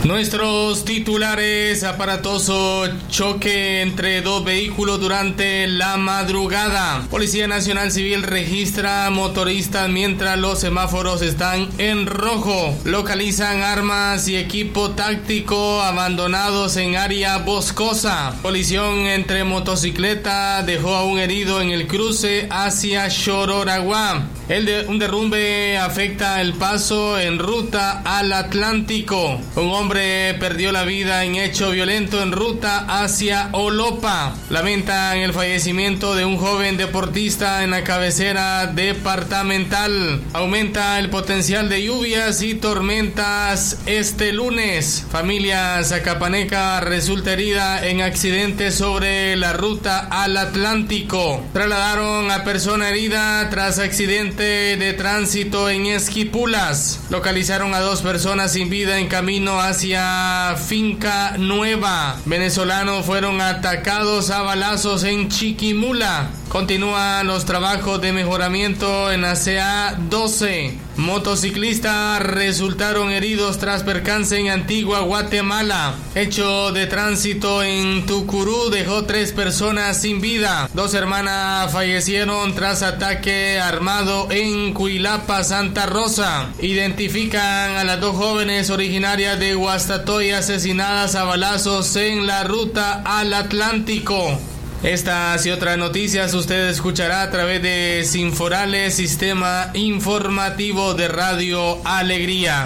Nuestros titulares: aparatoso choque entre dos vehículos durante la madrugada. Policía Nacional Civil registra motoristas mientras los semáforos están en rojo. Localizan armas y equipo táctico abandonados en área boscosa. Colisión entre motocicleta dejó a un herido en el cruce hacia Chororaguá. Un derrumbe afecta el paso en ruta al Atlántico. Un hombre perdió la vida en hecho violento en ruta hacia Olopa. Lamentan el fallecimiento de un joven deportista en la cabecera departamental. Aumenta el potencial de lluvias y tormentas este lunes. Familia Zacapaneca resulta herida en accidente sobre la ruta al Atlántico. Trasladaron a persona herida tras accidente de tránsito en Esquipulas. Localizaron a 2 personas sin vida en camino hacia Finca Nueva. Venezolanos fueron atacados a balazos en Chiquimula. Continúan los trabajos de mejoramiento en la CA 12. Motociclistas resultaron heridos tras percance en Antigua Guatemala. Hecho de tránsito en Tucurú dejó 3 personas sin vida. 2 hermanas fallecieron tras ataque armado en Cuilapa, Santa Rosa. Identifican a las 2 jóvenes originarias de Guastatoya asesinadas a balazos en la ruta al Atlántico. Estas y otras noticias usted escuchará a través de Sinforales, Sistema Informativo de Radio Alegría.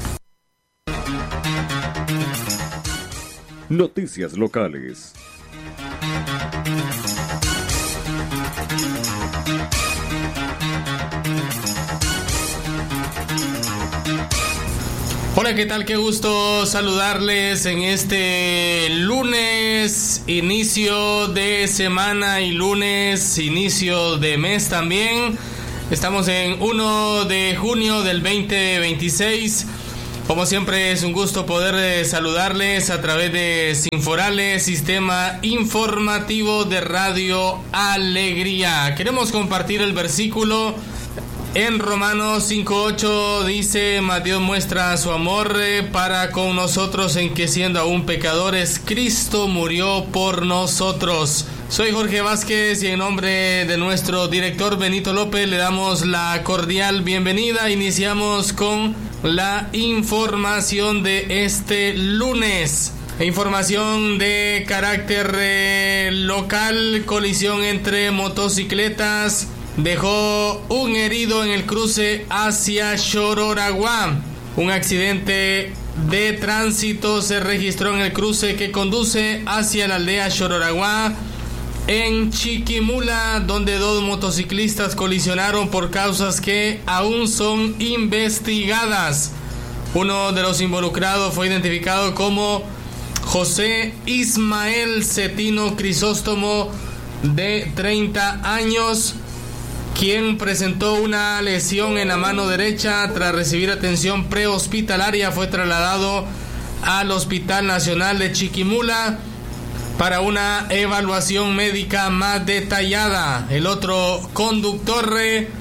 Noticias locales. Hola, ¿qué tal? Qué gusto saludarles en este lunes, inicio de semana y lunes, inicio de mes también. Estamos en 1 de junio del 2026. Como siempre es un gusto poder saludarles a través de Sinforales, Sistema Informativo de Radio Alegría. Queremos compartir el versículo en Romanos 5:8. Dice: mas Dios muestra su amor para con nosotros en que siendo aún pecadores, Cristo murió por nosotros. Soy Jorge Vázquez y en nombre de nuestro director Benito López le damos la cordial bienvenida. Iniciamos con la información de este lunes. Información de carácter local: colisión entre motocicletas dejó un herido en el cruce hacia Chororaguá. Un accidente de tránsito se registró en el cruce que conduce hacia la aldea Chororaguá en Chiquimula, donde 2 motociclistas colisionaron por causas que aún son investigadas. Uno de los involucrados fue identificado como José Ismael Cetino Crisóstomo, de 30 años, quien presentó una lesión en la mano derecha. Tras recibir atención prehospitalaria fue trasladado al Hospital Nacional de Chiquimula para una evaluación médica más detallada. El otro conductor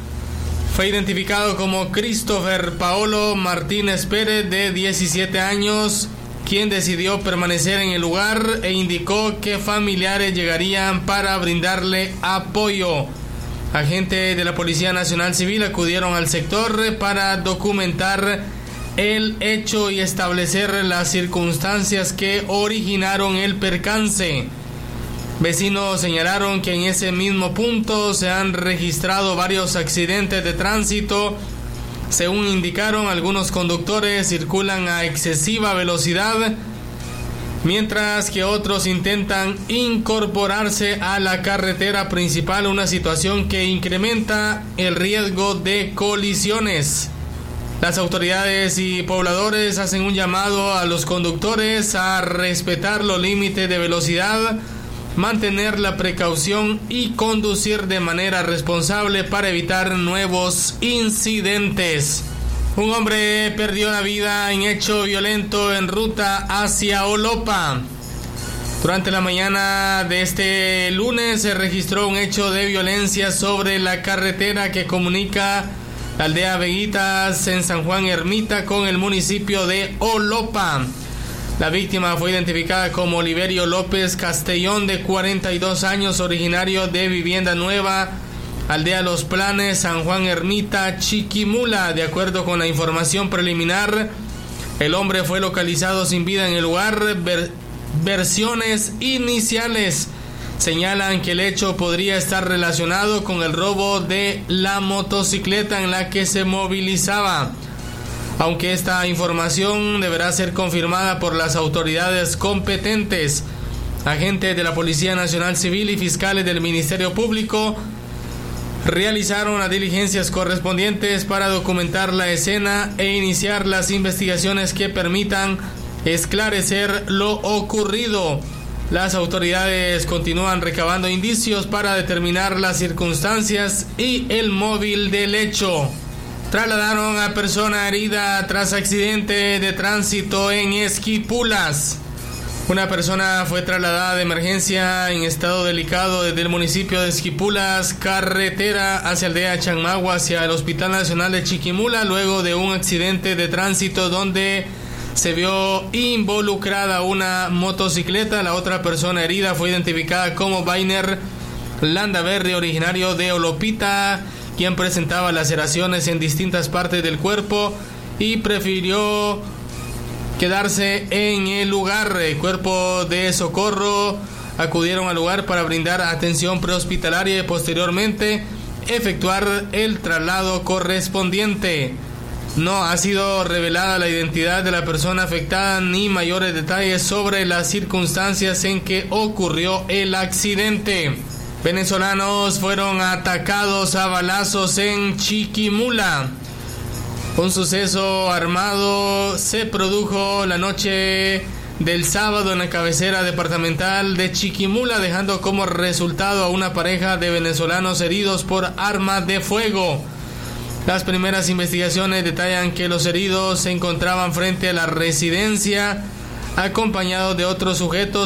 fue identificado como Christopher Paolo Martínez Pérez, de 17 años, quien decidió permanecer en el lugar e indicó que familiares llegarían para brindarle apoyo. Agentes de la Policía Nacional Civil acudieron al sector para documentar el hecho y establecer las circunstancias que originaron el percance. Vecinos señalaron que en ese mismo punto se han registrado varios accidentes de tránsito. Según indicaron, algunos conductores circulan a excesiva velocidad, mientras que otros intentan incorporarse a la carretera principal, una situación que incrementa el riesgo de colisiones. Las autoridades y pobladores hacen un llamado a los conductores a respetar los límites de velocidad, mantener la precaución y conducir de manera responsable para evitar nuevos incidentes. Un hombre perdió la vida en hecho violento en ruta hacia Olopa. Durante la mañana de este lunes se registró un hecho de violencia sobre la carretera que comunica la aldea Veguitas en San Juan Ermita con el municipio de Olopa. La víctima fue identificada como Oliverio López Castellón, de 42 años, originario de Vivienda Nueva, Aldea Los Planes, San Juan Ermita, Chiquimula. De acuerdo con la información preliminar, el hombre fue localizado sin vida en el lugar. Versiones iniciales señalan que el hecho podría estar relacionado con el robo de la motocicleta en la que se movilizaba, aunque esta información deberá ser confirmada por las autoridades competentes. Agentes de la Policía Nacional Civil y fiscales del Ministerio Público realizaron las diligencias correspondientes para documentar la escena e iniciar las investigaciones que permitan esclarecer lo ocurrido. Las autoridades continúan recabando indicios para determinar las circunstancias y el móvil del hecho. Trasladaron a persona herida tras accidente de tránsito en Esquipulas. Una persona fue trasladada de emergencia en estado delicado desde el municipio de Esquipulas, carretera hacia Aldea Chanmagua, hacia el Hospital Nacional de Chiquimula, luego de un accidente de tránsito donde se vio involucrada una motocicleta. La otra persona herida fue identificada como Vainer Landaverri, originario de Olopita, quien presentaba laceraciones en distintas partes del cuerpo y prefirió quedarse en el lugar. El cuerpo de socorro acudieron al lugar para brindar atención prehospitalaria y posteriormente efectuar el traslado correspondiente. No ha sido revelada la identidad de la persona afectada ni mayores detalles sobre las circunstancias en que ocurrió el accidente. Venezolanos fueron atacados a balazos en Chiquimula. Un suceso armado se produjo la noche del sábado en la cabecera departamental de Chiquimula, dejando como resultado a una pareja de venezolanos heridos por arma de fuego. Las primeras investigaciones detallan que los heridos se encontraban frente a la residencia acompañados de otros sujetos